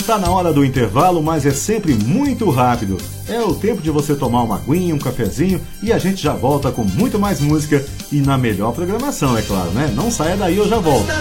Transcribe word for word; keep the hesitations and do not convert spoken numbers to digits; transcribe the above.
Está na hora do intervalo, mas é sempre muito rápido. É o tempo de você tomar uma aguinha, um cafezinho e a gente já volta com muito mais música e na melhor programação, é claro, né? Não saia daí, eu já volto.